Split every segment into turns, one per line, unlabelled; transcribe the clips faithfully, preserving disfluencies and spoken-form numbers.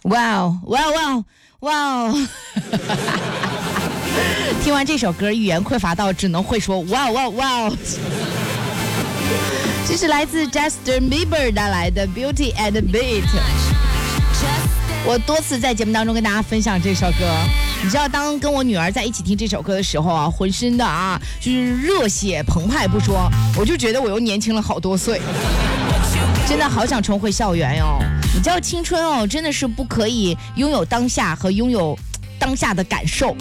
哇哦哇哦哇哦哇哦！听完这首歌，语言匮乏到只能会说哇哦哇哦哇哦。这是来自 Justin Bieber 带来的 Beauty and the Beat。我多次在节目当中跟大家分享这首歌，你知道，当跟我女儿在一起听这首歌的时候啊，浑身的啊就是热血澎湃不说，我就觉得我又年轻了好多岁，真的好想重回校园哦。你知道青春哦，真的是不可以拥有当下和拥有当下的感受。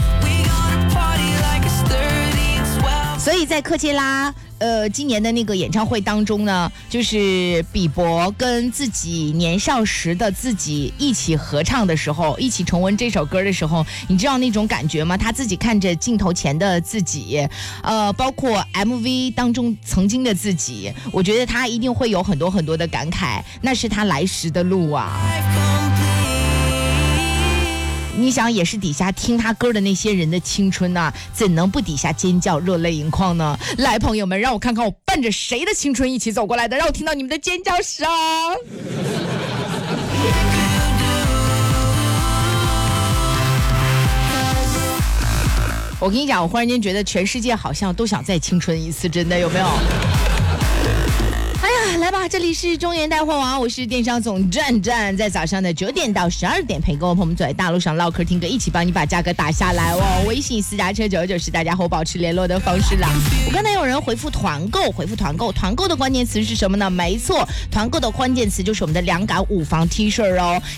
所以在科切拉呃今年的那个演唱会当中呢，就是比伯跟自己年少时的自己一起合唱的时候，一起重温这首歌的时候，你知道那种感觉吗？他自己看着镜头前的自己，呃，包括 M V 当中曾经的自己，我觉得他一定会有很多很多的感慨，那是他来时的路啊。你想，也是底下听他歌的那些人的青春啊，怎能不底下尖叫热泪盈眶呢？来，朋友们，让我看看我伴着谁的青春一起走过来的，让我听到你们的尖叫声。我跟你讲，我忽然间觉得全世界好像都想再青春一次，真的有没有？哎呀，来吧，这里是中原带货王，我是电商总站站，在早上的九点到十二点陪各位朋友们走在大路上唠嗑听歌，一起帮你把价格打下来哦。微信私家车九九是大家和我保持联络的方式啦。我刚才有人回复团购，回复团购，团购的关键词是什么呢？没错，团购的关键词就是我们的两感五房 T 恤哦。